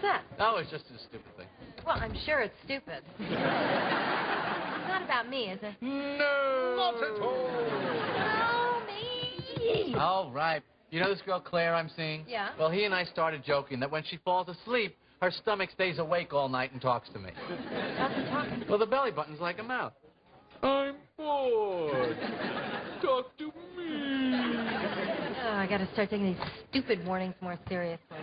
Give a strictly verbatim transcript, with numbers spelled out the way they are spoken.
that? Oh, it's just a stupid thing. Well, I'm sure it's stupid. It's not about me, is it? No. Not at all. Oh, me. All right. You know this girl Claire I'm seeing? Yeah. Well, he and I started joking that when she falls asleep, her stomach stays awake all night and talks to me. How's he talking? Well, the belly button's like a mouth. I'm bored. Talk to me. Oh, I gotta start taking these stupid warnings more seriously.